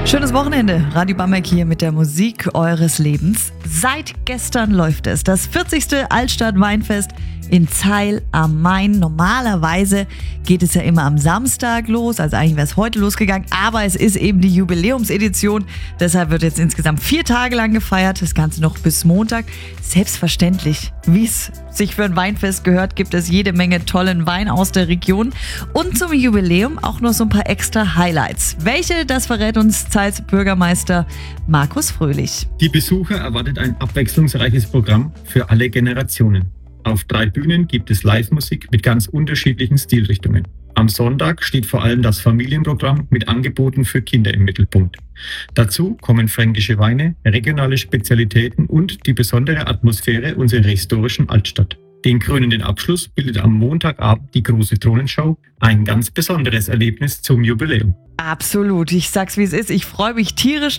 Schönes Wochenende. Radio Bamberg hier mit der Musik eures Lebens. Seit gestern läuft es. Das 40. Altstadt-Weinfest in Zeil am Main. Normalerweise geht es ja immer am Samstag los, also eigentlich wäre es heute losgegangen, aber es ist eben die Jubiläumsedition. Deshalb wird jetzt insgesamt 4 Tage lang gefeiert, das Ganze noch bis Montag. Selbstverständlich, wie es sich für ein Weinfest gehört, gibt es jede Menge tollen Wein aus der Region und zum Jubiläum auch noch so ein paar extra Highlights. Welche, das verrät uns Zeils Bürgermeister Markus Fröhlich. Die Besucher erwartet ein abwechslungsreiches Programm für alle Generationen. Auf 3 Bühnen gibt es Live-Musik mit ganz unterschiedlichen Stilrichtungen. Am Sonntag steht vor allem das Familienprogramm mit Angeboten für Kinder im Mittelpunkt. Dazu kommen fränkische Weine, regionale Spezialitäten und die besondere Atmosphäre unserer historischen Altstadt. Den krönenden Abschluss bildet am Montagabend die große Thronenshow, ein ganz besonderes Erlebnis zum Jubiläum. Absolut, ich sag's wie es ist, ich freue mich tierisch